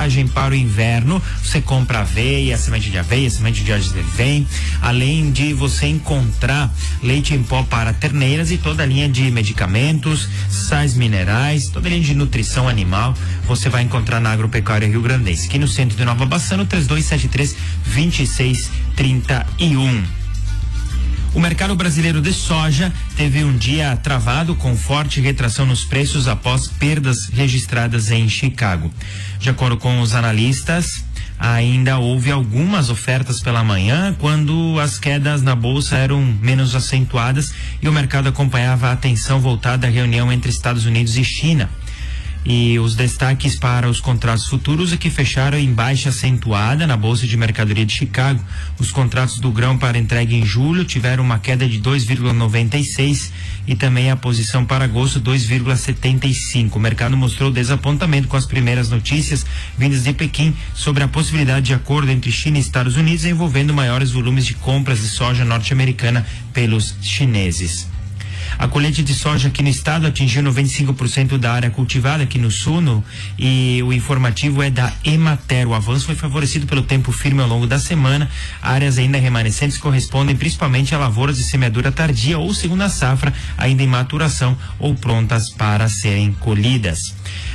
estocagem para o inverno. Você compra aveia, semente de argivém, além de você encontrar leite em pó para terneiras e toda a linha de medicamentos, sais minerais, toda a linha de nutrição animal, você vai encontrar na Agropecuária Rio Grandense, aqui no centro de Nova Bassano, 3273-2631. O mercado brasileiro de soja teve um dia travado com forte retração nos preços após perdas registradas em Chicago. De acordo com os analistas, ainda houve algumas ofertas pela manhã, quando as quedas na bolsa eram menos acentuadas e o mercado acompanhava a atenção voltada à reunião entre Estados Unidos e China. E os destaques para os contratos futuros é que fecharam em baixa acentuada na Bolsa de Mercadoria de Chicago. Os contratos do grão para entrega em julho tiveram uma queda de 2,96 e também a posição para agosto 2,75. O mercado mostrou desapontamento com as primeiras notícias vindas de Pequim sobre a possibilidade de acordo entre China e Estados Unidos envolvendo maiores volumes de compras de soja norte-americana pelos chineses. A colheita de soja aqui no estado atingiu 95% da área cultivada aqui no sul, e o informativo é da Emater. O avanço foi favorecido pelo tempo firme ao longo da semana. Áreas ainda remanescentes correspondem principalmente a lavouras de semeadura tardia ou segunda safra, ainda em maturação ou prontas para serem colhidas.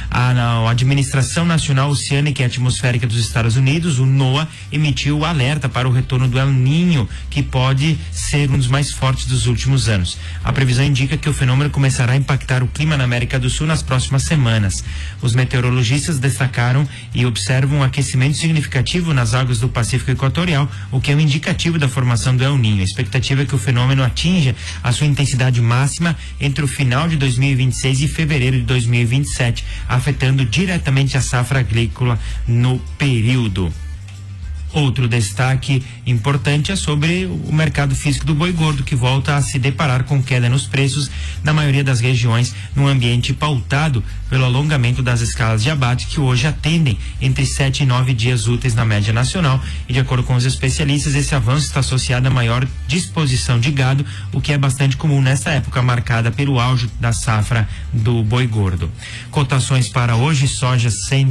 A Administração Nacional Oceânica e Atmosférica dos Estados Unidos, o NOAA, emitiu o alerta para o retorno do El Niño, que pode ser um dos mais fortes dos últimos anos. A previsão indica que o fenômeno começará a impactar o clima na América do Sul nas próximas semanas. Os meteorologistas destacaram e observam um aquecimento significativo nas águas do Pacífico Equatorial, o que é um indicativo da formação do El Niño. A expectativa é que o fenômeno atinja a sua intensidade máxima entre o final de 2026 e fevereiro de 2027, afetando diretamente a safra agrícola no período. Outro destaque importante é sobre o mercado físico do boi gordo, que volta a se deparar com queda nos preços na maioria das regiões, num ambiente pautado pelo alongamento das escalas de abate, que hoje atendem entre 7 e 9 dias úteis na média nacional. E de acordo com os especialistas, esse avanço está associado à maior disposição de gado, o que é bastante comum nesta época marcada pelo auge da safra do boi gordo. Cotações para hoje: soja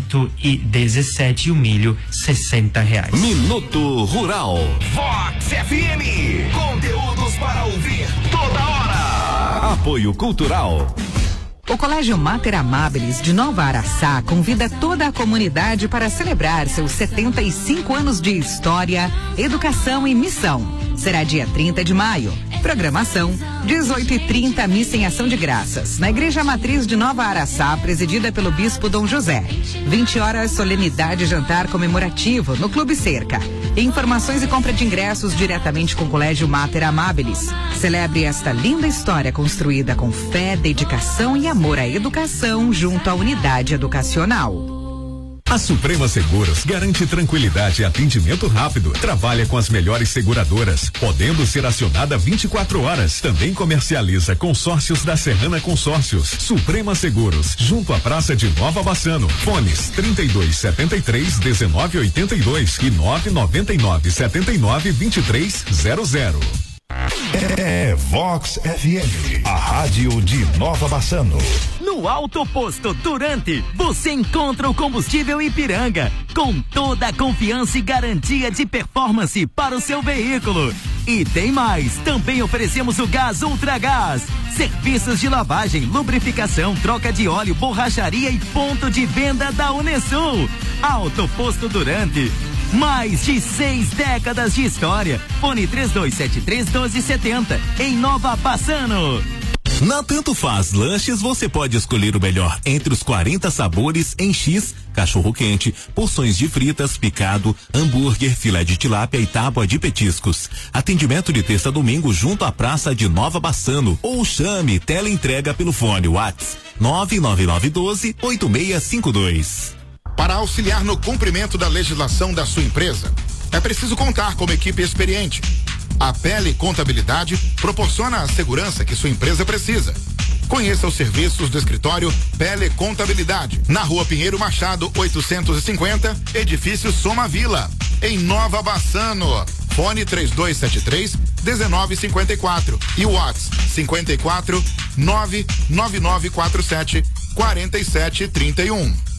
117 e o milho R$60. Minuto Rural. Vox FM. Conteúdos para ouvir toda hora. Apoio Cultural. O Colégio Mater Amabilis de Nova Araçá convida toda a comunidade para celebrar seus 75 anos de história, educação e missão. Será dia 30 de maio. Programação: 18h30, missa em ação de graças, na Igreja Matriz de Nova Araçá, presidida pelo Bispo Dom José. 20 horas, solenidade e jantar comemorativo no Clube Cerca. Informações e compra de ingressos diretamente com o Colégio Mater Amabilis. Celebre esta linda história construída com fé, dedicação e amor à educação junto à unidade educacional. A Suprema Seguros garante tranquilidade e atendimento rápido. Trabalha com as melhores seguradoras, podendo ser acionada 24 horas. Também comercializa consórcios da Serrana Consórcios. Suprema Seguros, junto à Praça de Nova Bassano. Fones 3273-1982 e 999-79-2300. É Vox FM, a rádio de Nova Bassano. No Alto Posto Durante, você encontra o combustível Ipiranga, com toda a confiança e garantia de performance para o seu veículo. E tem mais, também oferecemos o gás Ultragás, serviços de lavagem, lubrificação, troca de óleo, borracharia e ponto de venda da Unesul. Alto Posto Durante, mais de 6 décadas de história. Fone 3273-1270, em Nova Bassano. Na Tanto Faz Lanches, você pode escolher o melhor entre os 40 sabores em X, cachorro quente, porções de fritas, picado, hambúrguer, filé de tilápia e tábua de petiscos. Atendimento de terça a domingo junto à Praça de Nova Bassano. Ou chame teleentrega pelo fone WhatsApp 99912-8652. Para auxiliar no cumprimento da legislação da sua empresa, é preciso contar com uma equipe experiente. A Pele Contabilidade proporciona a segurança que sua empresa precisa. Conheça os serviços do escritório Pele Contabilidade, na Rua Pinheiro Machado, 850, edifício Soma Vila, em Nova Bassano. Fone 3273-1954 e o WhatsApp 54 99947 4731.